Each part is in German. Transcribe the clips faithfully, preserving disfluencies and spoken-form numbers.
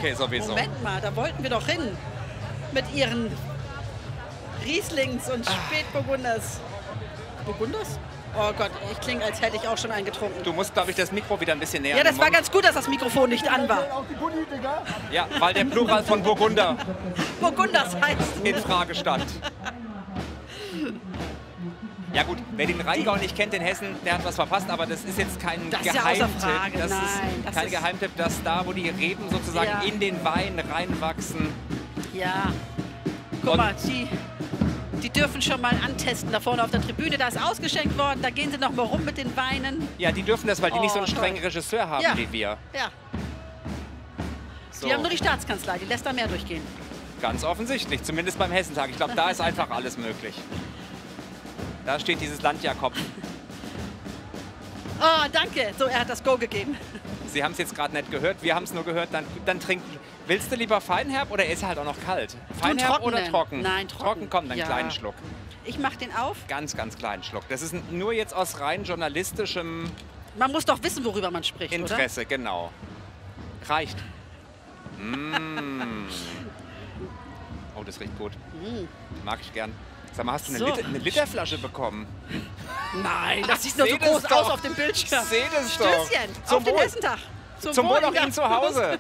Okay, sowieso. Moment mal, da wollten wir doch hin. Mit ihren Rieslings und Spätburgunders. Burgunders? Oh Gott, ich klinge, als hätte ich auch schon einen getrunken. Du musst, glaube ich, das Mikro wieder ein bisschen näher. Ja, das war ganz gut, dass das Mikrofon nicht an war. Ja, weil der Plural von Burgunder Burgunders heißt. in Frage stand. Ja gut, wer den Rheingau nicht kennt in Hessen, der hat was verpasst, aber das ist jetzt kein Das ist ja Geheimtipp. außer Frage. Das Nein, ist das kein ist- Geheimtipp, dass da, wo die Reben sozusagen Ja. in den Wein reinwachsen. Ja. Guck Und- mal, die, die dürfen schon mal antesten da vorne auf der Tribüne. Da ist ausgeschenkt worden. Da gehen sie noch mal rum mit den Weinen. Ja, die dürfen das, weil die Oh, nicht so einen toll. strengen Regisseur haben Ja. wie wir. Ja, So, die haben nur die Staatskanzlei. Die lässt da mehr durchgehen. ganz offensichtlich, zumindest beim Hessentag. Ich glaube, da ist einfach alles möglich. Da steht dieses Land Jakob. Oh, danke. So, er hat das Go gegeben. Sie haben es jetzt gerade nicht gehört, wir haben es nur gehört. Dann, dann trink. Willst du lieber Feinherb oder ist er halt auch noch kalt? Feinherb trocken oder denn? trocken? Nein, trocken. Trocken, komm, dann Ja. kleinen Schluck. Ich mach den auf. Ganz, ganz kleinen Schluck. Das ist nur jetzt aus rein journalistischem Man muss doch wissen, worüber man spricht, Interesse, genau. Reicht. Mm. Oh, das riecht gut. Mag ich gern. Sag mal, hast du eine, So. Liter, eine Literflasche bekommen? oder? Nein, das sieht nur so Seh das groß doch. aus auf dem Bildschirm. Ich seh das doch. Stößchen, Zum auf den Wohl. Hessentag. Zum Wohl auch ja. Ihnen zu Hause.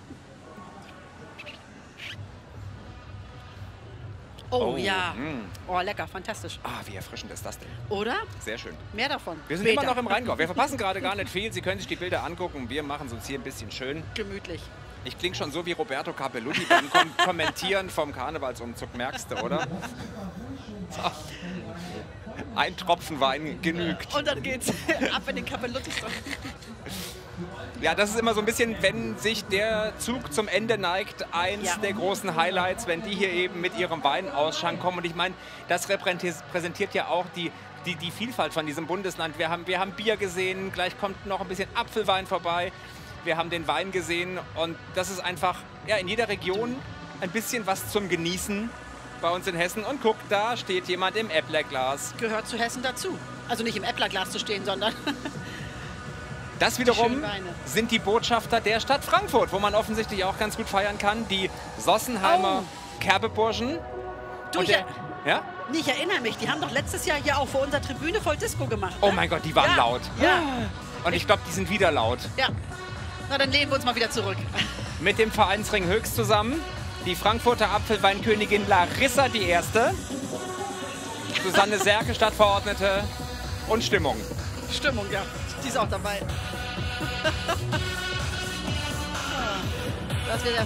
Oh, Oh, ja. mm. Oh, lecker, fantastisch. Ah, wie erfrischend ist das denn? Oder? Sehr schön. Mehr davon. Wir sind Später. immer noch im Rheingau. Wir verpassen gerade gar nicht viel. Sie können sich die Bilder angucken. Wir machen es uns hier ein bisschen schön. Gemütlich. Ich klinge schon so wie Roberto Capelluti beim Kom Kommentieren vom Karnevalsumzug, merkst du, oder? So. Ein Tropfen Wein genügt. Und dann geht's ab in den Kapelluttis. Ja, das ist immer so ein bisschen, wenn sich der Zug zum Ende neigt, eins Ja. der großen Highlights, wenn die hier eben mit ihrem Weinausschank kommen. Und ich meine, das repräsentiert ja auch die, die, die Vielfalt von diesem Bundesland. Wir haben, wir haben Bier gesehen, gleich kommt noch ein bisschen Apfelwein vorbei. Wir haben den Wein gesehen und das ist einfach ja, in jeder Region ein bisschen was zum Genießen bei uns in Hessen. Und guck, da steht jemand im Äpplerglas. Gehört zu Hessen dazu. Also nicht im Äpplerglas zu stehen, sondern Das wiederum schönen Weine. sind die Botschafter der Stadt Frankfurt, wo man offensichtlich auch ganz gut feiern kann. Die Sossenheimer Kerbeburschen. Du, Und ich, der, ja? nee, ich erinnere mich, die haben doch letztes Jahr hier auch vor unserer Tribüne voll Disco gemacht. Oh ne? mein Gott, die waren Ja, laut. Ja, Und ich glaube, die sind wieder laut. ja. Na, dann lehnen wir uns mal wieder zurück. Mit dem Vereinsring Höchst zusammen. Die Frankfurter Apfelweinkönigin Larissa die Erste. Susanne Serke, Stadtverordnete. Und Stimmung. Stimmung, ja. Die ist auch dabei. Das wird ja